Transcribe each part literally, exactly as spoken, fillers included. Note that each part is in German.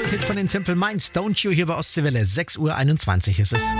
Hit von den Simple Minds, Don't You, hier bei Ostseewelle. sechs Uhr einundzwanzig ist es.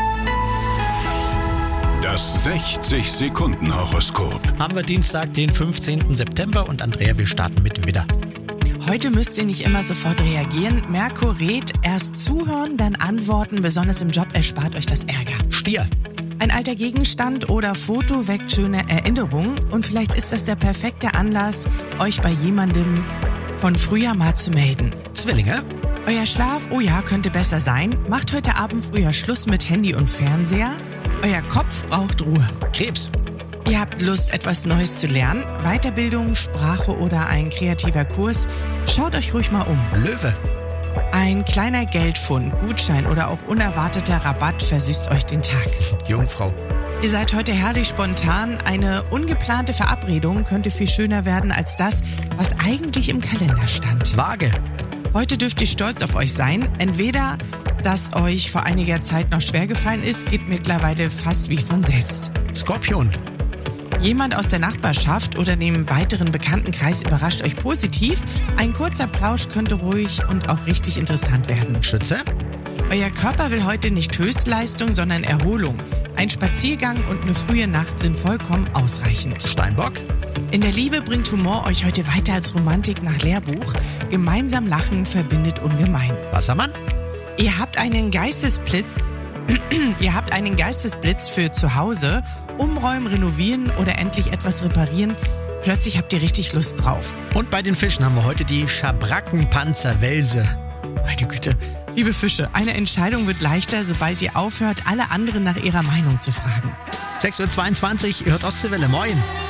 Das sechzig Sekunden Horoskop. Haben wir Dienstag, den fünfzehnten September und Andrea, wir starten mit Widder. Heute müsst ihr nicht immer sofort reagieren. Merkur rät, erst zuhören, dann antworten. Besonders im Job erspart euch das Ärger. Stier. Ein alter Gegenstand oder Foto weckt schöne Erinnerungen und vielleicht ist das der perfekte Anlass, euch bei jemandem von früher mal zu melden. Zwillinge. Euer Schlaf, oh ja, könnte besser sein. Macht heute Abend früher Schluss mit Handy und Fernseher. Euer Kopf braucht Ruhe. Krebs. Ihr habt Lust, etwas Neues zu lernen? Weiterbildung, Sprache oder ein kreativer Kurs? Schaut euch ruhig mal um. Löwe. Ein kleiner Geldfund, Gutschein oder auch unerwarteter Rabatt versüßt euch den Tag. Jungfrau. Ihr seid heute herrlich spontan. Eine ungeplante Verabredung könnte viel schöner werden als das, was eigentlich im Kalender stand. Waage. Heute dürft ihr stolz auf euch sein. Entweder, dass euch vor einiger Zeit noch schwer gefallen ist, geht mittlerweile fast wie von selbst. Skorpion. Jemand aus der Nachbarschaft oder dem weiteren Bekanntenkreis überrascht euch positiv. Ein kurzer Plausch könnte ruhig und auch richtig interessant werden. Schütze. Euer Körper will heute nicht Höchstleistung, sondern Erholung. Ein Spaziergang und eine frühe Nacht sind vollkommen ausreichend. Steinbock. In der Liebe bringt Humor euch heute weiter als Romantik nach Lehrbuch. Gemeinsam lachen verbindet ungemein. Wassermann. Ihr habt einen Geistesblitz, ihr habt einen Geistesblitz für zu Hause. Umräumen, renovieren oder endlich etwas reparieren. Plötzlich habt ihr richtig Lust drauf. Und bei den Fischen haben wir heute die Schabrackenpanzerwelse. Meine Güte, liebe Fische, eine Entscheidung wird leichter, sobald ihr aufhört, alle anderen nach ihrer Meinung zu fragen. sechs Uhr zweiundzwanzig, ihr hört Ostseewelle, moin.